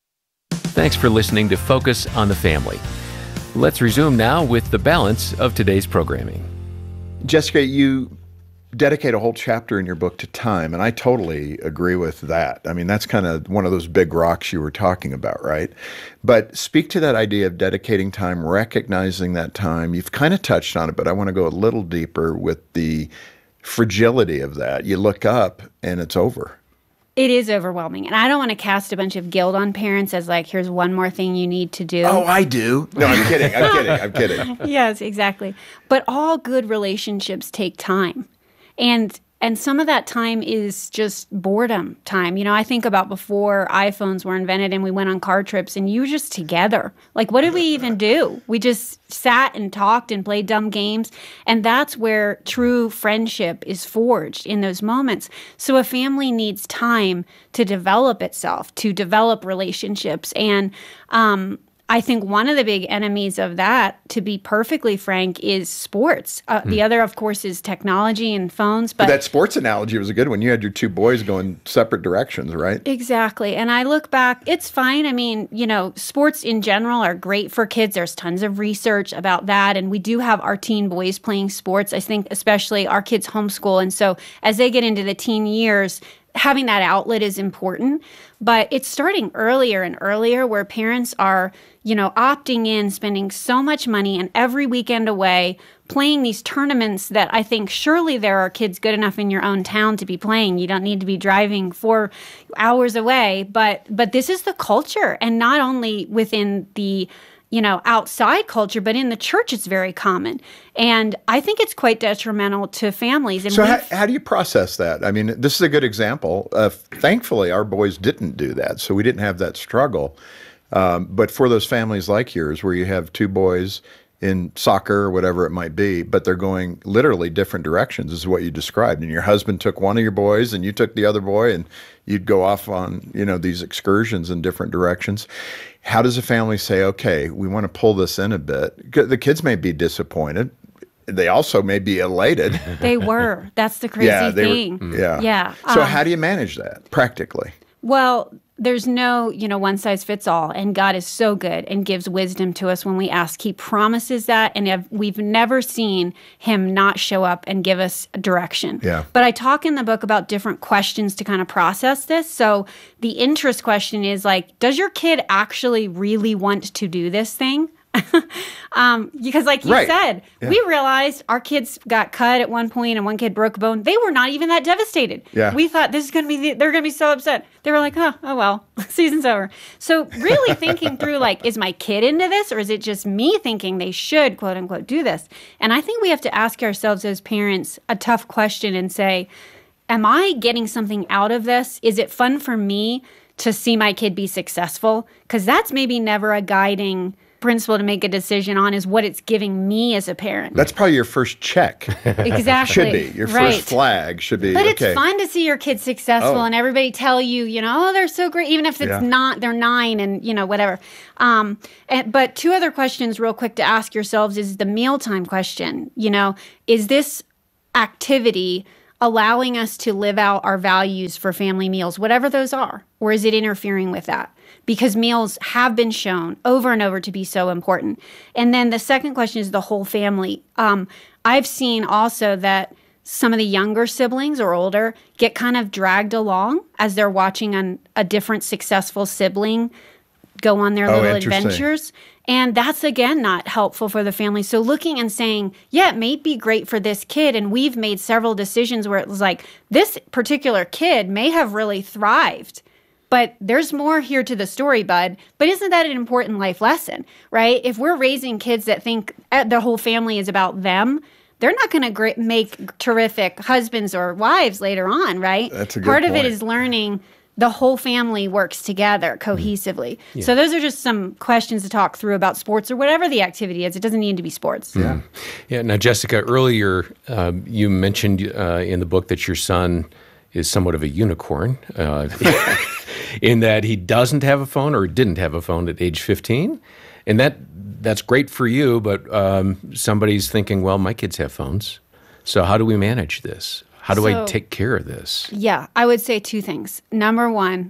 Thanks for listening to Focus on the Family. Let's resume now with the balance of today's programming. Jessica, you dedicate a whole chapter in your book to time, and I totally agree with that. I mean, that's kind of one of those big rocks you were talking about, right? But speak to that idea of dedicating time, recognizing that time. You've kind of touched on it, but I want to go a little deeper with the fragility of that. You look up and it's over. It is overwhelming. And I don't want to cast a bunch of guilt on parents as like, here's one more thing you need to do. Oh, I do. No, I'm kidding. I'm kidding. I'm kidding. Yes, exactly. But all good relationships take time. And and some of that time is just boredom time. You know, I think about before iPhones were invented and we went on car trips and you were just together. Like, what did we even do? We just sat and talked and played dumb games. And that's where true friendship is forged, in those moments. So a family needs time to develop itself, to develop relationships. And um I think one of the big enemies of that, to be perfectly frank, is sports. Uh, hmm. The other, of course, is technology and phones. But, but that sports analogy was a good one. You had your two boys going separate directions, right? Exactly. And I look back, it's fine. I mean, you know, sports in general are great for kids. There's tons of research about that. And we do have our teen boys playing sports. I think especially our kids homeschool. And so as they get into the teen years, having that outlet is important, but it's starting earlier and earlier where parents are, you know, opting in, spending so much money and every weekend away, playing these tournaments that I think surely there are kids good enough in your own town to be playing. You don't need to be driving four hours away, but but this is the culture, and not only within the you know, outside culture, but in the church, it's very common. And I think it's quite detrimental to families. And so how, how do you process that? I mean, this is a good example. Uh, thankfully, our boys didn't do that, so we didn't have that struggle. Um, but for those families like yours, where you have two boys in soccer or whatever it might be, but they're going literally different directions, is what you described. And your husband took one of your boys and you took the other boy, and you'd go off on, you know, these excursions in different directions. How does a family say, okay, we want to pull this in a bit? The kids may be disappointed. They also may be elated. They were. That's the crazy yeah, thing. Were, yeah. Yeah. So um, how do you manage that practically? Well, there's no, you know, one size fits all, and God is so good and gives wisdom to us when we ask. He promises that, and we've never seen him not show up and give us direction. Yeah. But I talk in the book about different questions to kind of process this. So the interest question is like, does your kid actually really want to do this thing? um, because like you right. said, yeah. we realized our kids got cut at one point and one kid broke a bone. They were not even that devastated. Yeah. We thought this is going to be, the, they're going to be so upset. They were like, huh, oh, well, season's over. So really thinking through like, is my kid into this, or is it just me thinking they should, quote unquote, do this? And I think we have to ask ourselves as parents a tough question and say, am I getting something out of this? Is it fun for me to see my kid be successful, because that's maybe never a guiding principle to make a decision on, is what it's giving me as a parent. That's probably your first check. Exactly. Should be. Your Right. first flag should be, But okay. it's fun to see your kids successful Oh. and everybody tell you, you know, oh, they're so great, even if it's Yeah. not, they're nine and, you know, whatever. Um, and, but two other questions real quick to ask yourselves is the mealtime question. You know, is this activity allowing us to live out our values for family meals, whatever those are, or is it interfering with that? Because meals have been shown over and over to be so important. And then the second question is the whole family. Um, I've seen also that some of the younger siblings or older get kind of dragged along as they're watching an, a different successful sibling go on their Oh, little interesting. adventures. And that's, again, not helpful for the family. So looking and saying, yeah, it may be great for this kid. And we've made several decisions where it was like, this particular kid may have really thrived. But there's more here to the story, bud. But isn't that an important life lesson, right? If we're raising kids that think uh, the whole family is about them, they're not going to gr- make terrific husbands or wives later on, right? That's a good Part of it point. is learning the whole family works together cohesively. Yeah. So those are just some questions to talk through about sports or whatever the activity is. It doesn't need to be sports. Yeah. Yeah. Now, Jessica, earlier um, you mentioned uh, in the book that your son is somewhat of a unicorn uh, in that he doesn't have a phone or didn't have a phone at age fifteen. And that that's great for you, but um, somebody's thinking, well, my kids have phones. So how do we manage this? How do So- I take care of this? Yeah, I would say two things. Number one,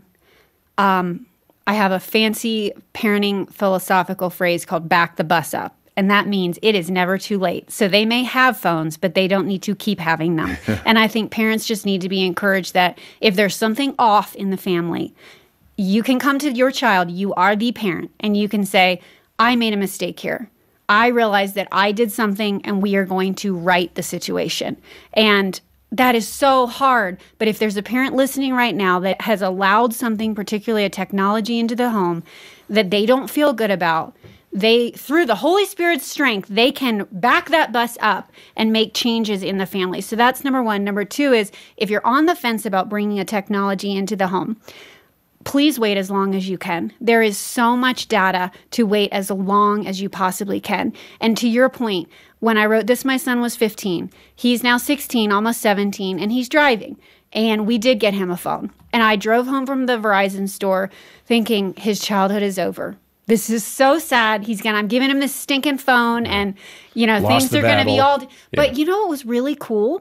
um, I have a fancy parenting philosophical phrase called back the bus up. And that means it is never too late. So they may have phones, but they don't need to keep having them. And I think parents just need to be encouraged that if there's something off in the family, you can come to your child, you are the parent, and you can say, I made a mistake here. I realized that I did something and we are going to right the situation. And that is so hard. But if there's a parent listening right now that has allowed something, particularly a technology, into the home that they don't feel good about, they, through the Holy Spirit's strength, they can back that bus up and make changes in the family. So that's number one. Number two is if you're on the fence about bringing a technology into the home, please wait as long as you can. There is so much data to wait as long as you possibly can. And to your point, when I wrote this, my son was fifteen. He's now sixteen, almost seventeen, and he's driving. And we did get him a phone. And I drove home from the Verizon store thinking his childhood is over. This is so sad. He's gonna, I'm giving him this stinking phone and, you know, Lost things the are going to be battle. all, but you know what was really cool?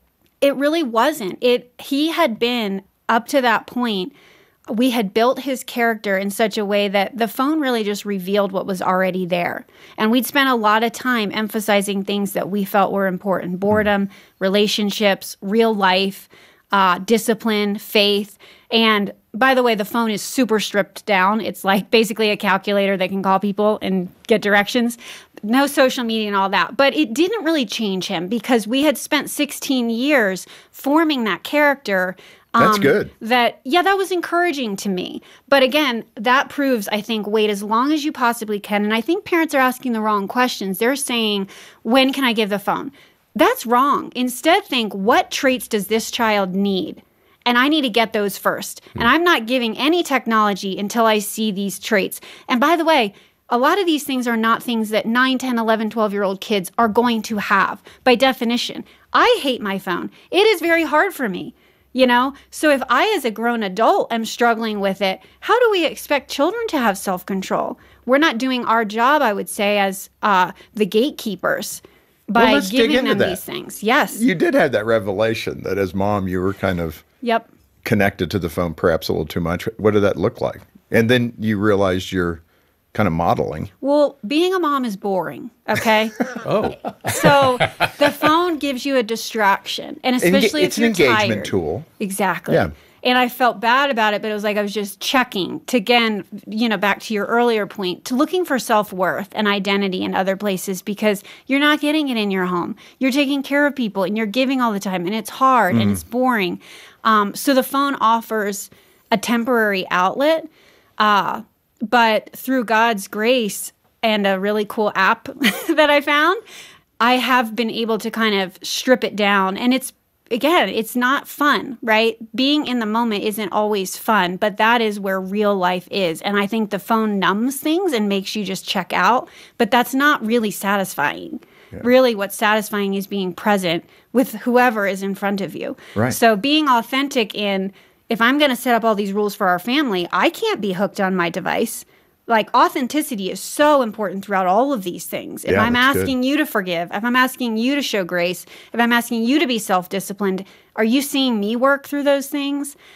It really wasn't. It, he had been up to that point, we had built his character in such a way that the phone really just revealed what was already there. And we'd spent a lot of time emphasizing things that we felt were important: boredom, relationships, real life, uh, discipline, faith. And by the way, the phone is super stripped down. It's like basically a calculator that can call people and get directions. No social media and all that. But it didn't really change him because we had spent sixteen years forming that character. That's Um, good. That, yeah, that was encouraging to me. But again, that proves, I think, wait as long as you possibly can. And I think parents are asking the wrong questions. They're saying, when can I give the phone? That's wrong. Instead, think, what traits does this child need? And I need to get those first. And I'm not giving any technology until I see these traits. And by the way, a lot of these things are not things that nine, ten, eleven, twelve-year-old kids are going to have by definition. I hate my phone. It is very hard for me. You know, so if I, as a grown adult, am struggling with it, how do we expect children to have self-control? We're not doing our job, I would say, as uh, the gatekeepers by Well, let's dig giving into them that. these things. Yes. You did have that revelation that as mom, you were kind of Yep. connected to the phone perhaps a little too much. What did that look like? And then you realized you're kind of modeling. Well, being a mom is boring, okay? Oh. So the phone gives you a distraction, and especially it's if you're an engagement tired. tool. Exactly. Yeah. And I felt bad about it, but it was like I was just checking to, again, you know, back to your earlier point, to looking for self-worth and identity in other places because you're not getting it in your home. You're taking care of people and you're giving all the time, and it's hard and Mm. it's boring. Um, so the phone offers a temporary outlet, uh, but through God's grace and a really cool app that I found, I have been able to kind of strip it down. And it's again, it's not fun, right? Being in the moment isn't always fun, but that is where real life is. And I think the phone numbs things and makes you just check out, but that's not really satisfying. Yeah. Really, what's satisfying is being present with whoever is in front of you. Right. So being authentic in, if I'm going to set up all these rules for our family, I can't be hooked on my device. Like, authenticity is so important throughout all of these things. If Yeah, I'm that's asking good. you to forgive, if I'm asking you to show grace, if I'm asking you to be self-disciplined, are you seeing me work through those things?